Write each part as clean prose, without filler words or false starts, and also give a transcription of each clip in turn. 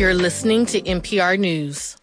You're listening to NPR News.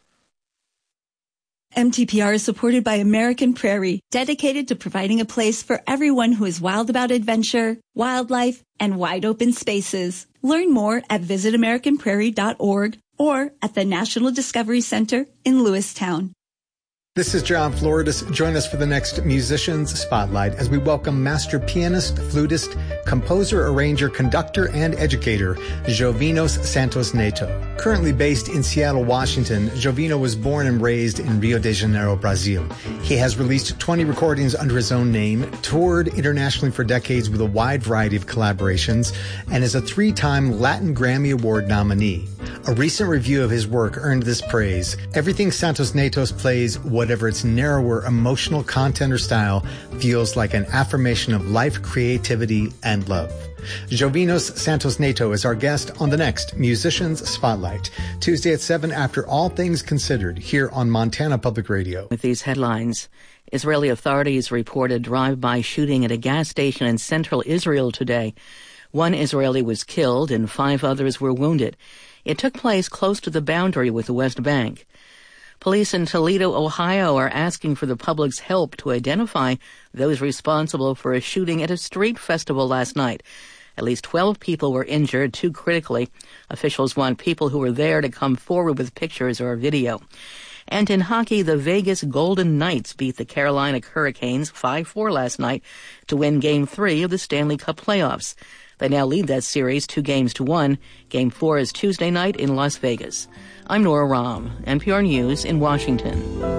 MTPR is supported by American Prairie, dedicated to providing a place for everyone who is wild about adventure, wildlife, and wide open spaces. Learn more at visitamericanprairie.org or at the National Discovery Center in Lewistown. This is John Floridas. Join us for the next Musicians Spotlight as we welcome master pianist, flutist, composer, arranger, conductor, and educator, Jovinos Santos Neto. Currently based in Seattle, Washington, Jovino was born and raised in Rio de Janeiro, Brazil. He has released 20 recordings under his own name, toured internationally for decades with a wide variety of collaborations, and is a 3-time Latin Grammy Award nominee. A recent review of his work earned this praise: everything Santos Netos plays, whatever its narrower emotional content or style, feels like an affirmation of life, creativity, and love. Jovinos Santos Neto is our guest on the next Musicians Spotlight, Tuesday at 7 after All Things Considered, here on Montana Public Radio. With these headlines, Israeli authorities reported drive-by shooting at a gas station in central Israel today. 1 Israeli was killed and 5 others were wounded. It took place close to the boundary with the West Bank. Police in Toledo, Ohio are asking for the public's help to identify those responsible for a shooting at a street festival last night. At least 12 people were injured, 2 critically. Officials want people who were there to come forward with pictures or video. And in hockey, the Vegas Golden Knights beat the Carolina Hurricanes 5-4 last night to win Game 3 of the Stanley Cup playoffs. They now lead that series 2-1. Game 4 is Tuesday night in Las Vegas. I'm Nora Rahm, NPR News in Washington.